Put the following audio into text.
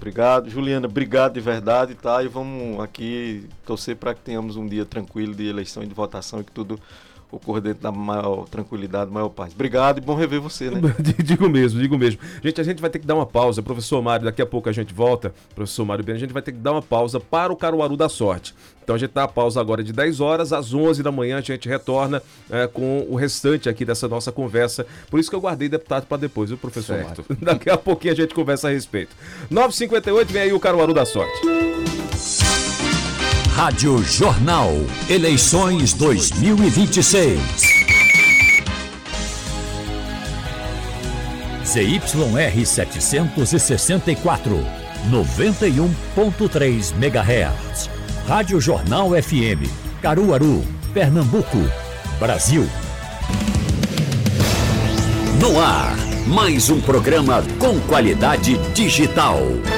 obrigado. Juliana, obrigado de verdade, tá? E vamos aqui torcer para que tenhamos um dia tranquilo de eleição e de votação e que tudo ocorra dentro da maior tranquilidade, maior paz. Obrigado e bom rever você, né? Digo mesmo. Gente, a gente vai ter que dar uma pausa. Professor Mário, daqui a pouco a gente volta. Professor Mário Bem, a gente vai ter que dar uma pausa para o Caruaru da Sorte. Então a gente dá a pausa agora de 10 horas, às 11 da manhã a gente retorna com o restante aqui dessa nossa conversa. Por isso que eu guardei deputado para depois, viu, professor Mário? Daqui a pouquinho a gente conversa a respeito. 9h58, vem aí o Caruaru da Sorte. Rádio Jornal, eleições 2026. ZYR 764, 91.3 MHz. Rádio Jornal FM, Caruaru, Pernambuco, Brasil. No ar, mais um programa com qualidade digital.